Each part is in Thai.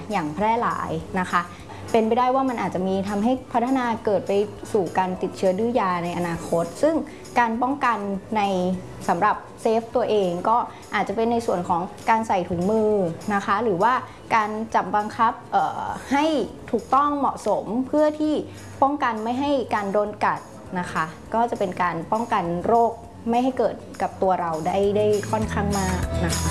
อย่างแพร่หลายนะคะเป็นไปได้ว่ามันอาจจะมีทำให้พัฒนาเกิดไปสู่การติดเชื้อดื้อยาในอนาคตซึ่งการป้องกันในสำหรับเซฟตัวเองก็อาจจะเป็นในส่วนของการใส่ถุงมือนะคะหรือว่าการจับบังคับให้ถูกต้องเหมาะสมเพื่อที่ป้องกันไม่ให้การโดนกัดนะคะก็จะเป็นการป้องกันโรคไม่ให้เกิดกับตัวเราได้ค่อนข้างมากนะคะ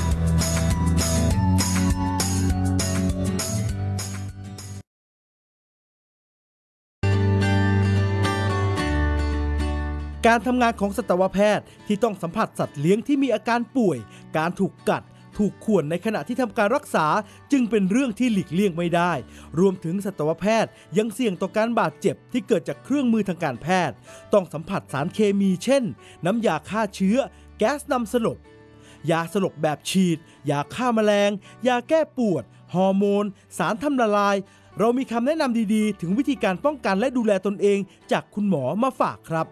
การทำงานของสัตวแพทย์ที่ต้องสัมผัสสัตว์เลี้ยงที่มีอาการป่วยการถูกกัดถูกข่วนในขณะที่ทำการรักษาจึงเป็นเรื่องที่หลีกเลี่ยงไม่ได้รวมถึงสัตวแพทย์ยังเสี่ยงต่อการบาดเจ็บที่เกิดจากเครื่องมือทางการแพทย์ต้องสัมผัสสารเคมีเช่นน้ำยาฆ่าเชื้อแก๊สนำสลบยาสลบแบบฉีดยาฆ่าแมลงยาแก้ปวดฮอร์โมนสารทำละลายเรามีคำแนะนำดีๆถึงวิธีการป้องกันและดูแลตนเองจากคุณหมอมาฝากครับ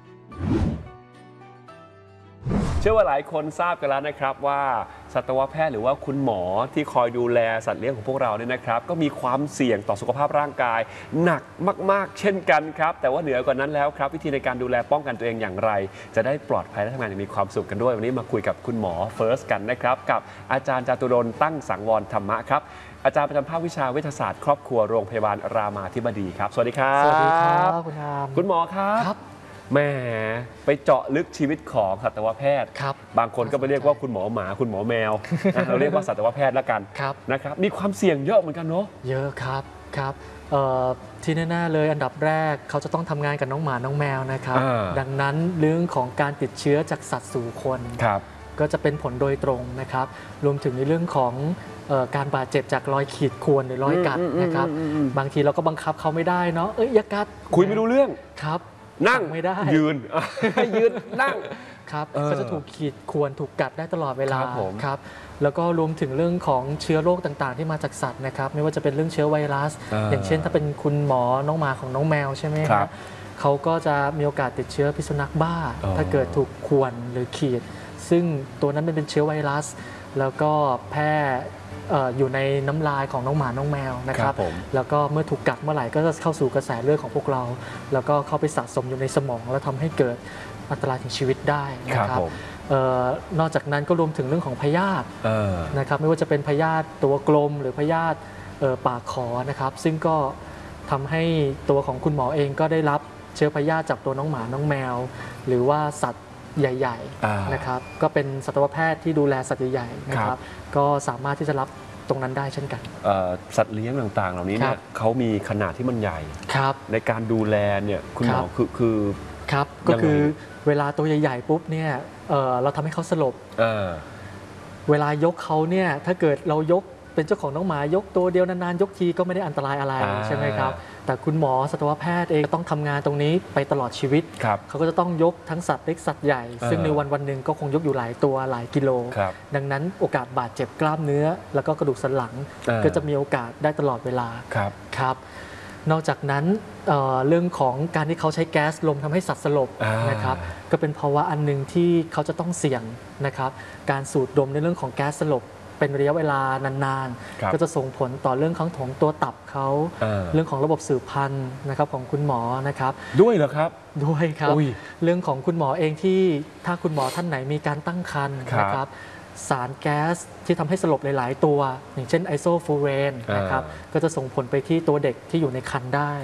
เชื่อว่าหลายคนทราบกันแล้วนะครับว่าสัตวแพทย์หรือว่าคุณหมอที่คอยดูแลสัตว์เลี้ยงของพวกเราเนี่ยนะครับก็มีความเสี่ยงต่อสุขภาพร่างกายหนักมากๆเช่นกันครับแต่ว่าเหนือกว่านั้นแล้วครับวิธีในการดูแลป้องกันตัวเองอย่างไรจะได้ปลอดภัยและทำงานอย่างมีความสุขกันด้วยวันนี้มาคุยกับคุณหมอเฟิร์สกันนะครับกับอาจารย์จาตุรนต์ตั้งสังวรธรรมะครับอาจารย์ประจำภาควิชาเวชศาสตร์ครอบครัวโรงพยาบาลรามาธิบดีครับสวัสดีครับสวัสดีครับคุณหมอครับแม่ไปเจาะลึกชีวิตของสัตวแพทย์บางคนก็ไปเรียกว่าคุณหมอหมาคุณหมอแมวเราเรียกว่าสัตวแพทย์แล้วกันนะครับมีความเสี่ยงเยอะเหมือนกันเนาะเยอะครับที่แน่ๆเลยอันดับแรกเขาจะต้องทำงานกับน้องหมาน้องแมวนะครับดังนั้นเรื่องของการติดเชื้อจากสัตว์สู่คนก็จะเป็นผลโดยตรงนะครับรวมถึงในเรื่องของการบาดเจ็บจากรอยขีดข่วนหรือรอยกัดนะครับบางทีเราก็บังคับเขาไม่ได้เนาะอย่ากัดคุยไม่รู้เรื่องครับนั่งไม่ได้ยืนนั่งครับเขาจะถูกขีดข่วนถูกกัดได้ตลอดเวลาครับแล้วก็รวมถึงเรื่องของเชื้อโรคต่างๆที่มาจากสัตว์นะครับไม่ว่าจะเป็นเรื่องเชื้อไวรัสอย่างเช่นถ้าเป็นคุณหมอน้องหมาของน้องแมวใช่ไหมครับเขาก็จะมีโอกาสติดเชื้อพิษสุนัขบ้าถ้าเกิดถูกข่วนหรือขีดซึ่งตัวนั้นเป็นเชื้อไวรัสแล้วก็แพร่อยู่ในน้ำลายของน้องหมาน้องแมวนะครับแล้วก็เมื่อถูกกัดเมื่อไหร่ก็จะเข้าสู่กระแสเลือดของพวกเราแล้วก็เข้าไปสะสมอยู่ในสมองแล้วทำให้เกิดอันตรายถึงชีวิตได้นะครับนอกจากนั้นก็รวมถึงเรื่องของพยาธินะครับไม่ว่าจะเป็นพยาธิตัวกลมหรือพยาธิปากขอนะครับซึ่งก็ทำให้ตัวของคุณหมอเองก็ได้รับเชื้อพยาธิจากตัวน้องหมาน้องแมวหรือว่าสัตว์ใหญ่ๆนะครับก็เป็นสัตวแพทย์ที่ดูแลสัตว์ใหญ่ๆนะครับก็สามารถที่จะรับตรงนั้นได้เช่นกันสัตว์เลี้ยงต่างๆเหล่านี้เนี่ยเขามีขนาดที่มันใหญ่ในการดูแลเนี่ยคุณหมอคือครับก็คือเวลาตัวใหญ่ๆปุ๊บเนี่ยเราทำให้เขาสลบเวลายกเขาเนี่ยถ้าเกิดเรายกเป็นเจ้าของน้องหมายกตัวเดียวนานๆยกทีก็ไม่ได้อันตรายอะไรใช่ไหมครับแต่คุณหมอสัตวแพทย์เองต้องทำงานตรงนี้ไปตลอดชีวิตเขาก็จะต้องยกทั้งสัตว์เล็กสัตว์ใหญ่ซึ่งในวันหนึ่งก็คงยกอยู่หลายตัวหลายกิโลดังนั้นโอกาสบาดเจ็บกล้ามเนื้อแล้วก็กระดูกสันหลังก็จะมีโอกาสได้ตลอดเวลาครับนอกจากนั้นเรื่องของการที่เขาใช้แก๊สลมทำให้สัตว์สลบนะครับก็เป็นภาวะอันหนึ่งที่เขาจะต้องเสี่ยงนะครับการสูดดมในเรื่องของแก๊สสลบเป็นระยะเวลานานๆก็จะส่งผลต่อเรื่องของตัวตับเขาเรื่องของระบบสืบพันธุ์นะครับของคุณหมอนะครับด้วยเหรอครับด้วยครับเรื่องของคุณหมอเองที่ถ้าคุณหมอท่านไหนมีการตั้งครรภ์นะครับสารแก๊สที่ทำให้สลบหลายๆตัวอย่างเช่นไอโซฟูเรนนะครับก็จะส่งผลไปที่ตัวเด็กที่อยู่ในครรภ์ได้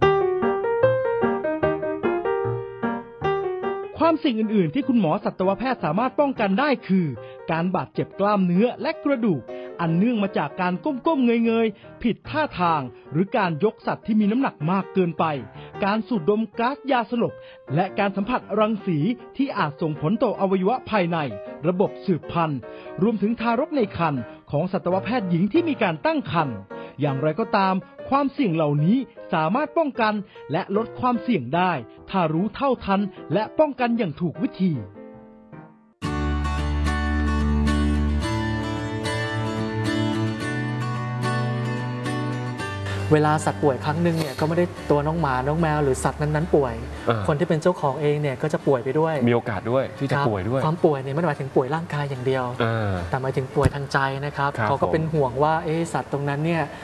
ความเสี่ยงอื่นๆที่คุณหมอสัตวแพทย์สามารถป้องกันได้คือการบาดเจ็บกล้ามเนื้อและกระดูกอันเนื่องมาจากการก้มๆเงยๆผิดท่าทางหรือการยกสัตว์ที่มีน้ำหนักมากเกินไปการสูดดมก๊าซยาสลบและการสัมผัสรังสีที่อาจส่งผลต่ออวัยวะภายในระบบสืบพันธุ์รวมถึงทารกในครรภ์ของสัตวแพทย์หญิงที่มีการตั้งครรภ์อย่างไรก็ตามความเสี่ยงเหล่านี้สามารถป้องกันและลดความเสี่ยงได้ถ้ารู้เท่าทันและป้องกันอย่างถูกวิธีเวลาสัตว์ป่วยครั้งหนึ่งเนี่ยก็ไม่ได้ตัวน้องหมาน้องแมวหรือสัตว์นั้นๆป่วยคนที่เป็นเจ้าของเองเนี่ยก็จะป่วยไปด้วยมีโอกาสด้วยที่จะป่วยด้วยความป่วยเนี่ยไม่ได้หมายถึงป่วยร่างกายอย่างเดียวแต่หมายถึงป่วยทางใจนะครับเขาก็เป็นห่วงว่าสัตว์ตรงนั้นเนี่ย